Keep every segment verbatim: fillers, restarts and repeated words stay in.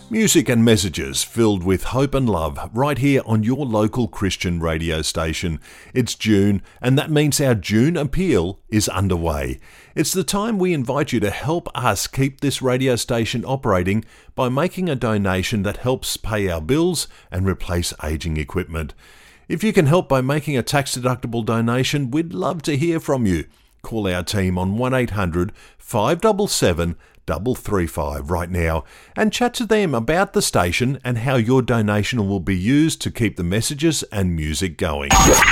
Music and messages filled with hope and love right here on your local Christian radio station. It's June, and that means our June Appeal is underway. It's the time we invite you to help us keep this radio station operating by making a donation that helps pay our bills and replace aging equipment. If you can help by making a tax-deductible donation, we'd love to hear from you. Call our team on one eight hundred five seven seven three three five right now and chat to them about the station and how your donation will be used to keep the messages and music going.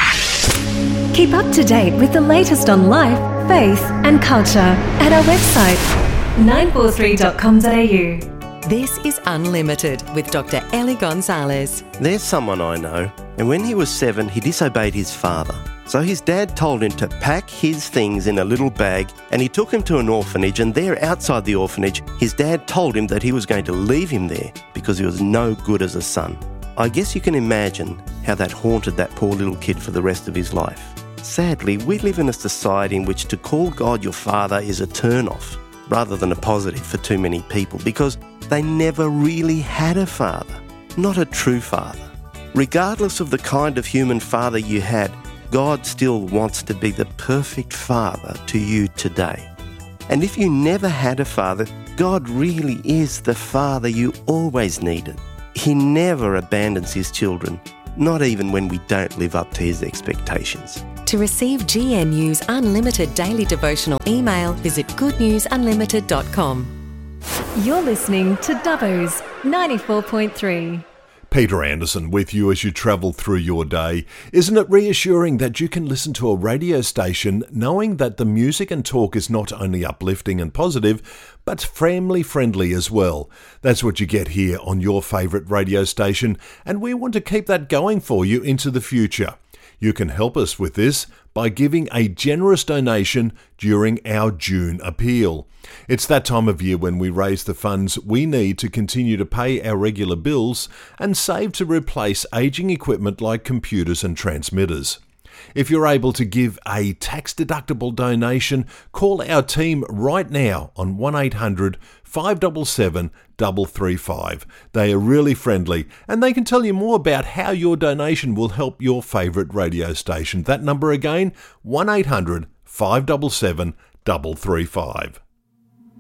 Keep up to date with the latest on life, faith and culture at our website nine four three dot com dot a u. This is Unlimited with Doctor Ellie Gonzalez. There's someone I know, and when he was seven, he disobeyed his father. So his dad told him to pack his things in a little bag, and he took him to an orphanage, and there outside the orphanage, his dad told him that he was going to leave him there because he was no good as a son. I guess you can imagine how that haunted that poor little kid for the rest of his life. Sadly, we live in a society in which to call God your father is a turn-off rather than a positive for too many people because they never really had a father, not a true father. Regardless of the kind of human father you had, God still wants to be the perfect father to you today. And if you never had a father, God really is the father you always needed. He never abandons his children, not even when we don't live up to his expectations. To receive G N U's unlimited daily devotional email, visit good news unlimited dot com. You're listening to Dubbo's ninety-four point three. Peter Anderson with you as you travel through your day. Isn't it reassuring that you can listen to a radio station knowing that the music and talk is not only uplifting and positive, but family friendly as well? That's what you get here on your favourite radio station, and we want to keep that going for you into the future. You can help us with this by giving a generous donation during our June Appeal. It's that time of year when we raise the funds we need to continue to pay our regular bills and save to replace aging equipment like computers and transmitters. If you're able to give a tax-deductible donation, call our team right now on one eight hundred five seven seven three three five. They are really friendly and they can tell you more about how your donation will help your favourite radio station. That number again, one eight hundred five seven seven three three five.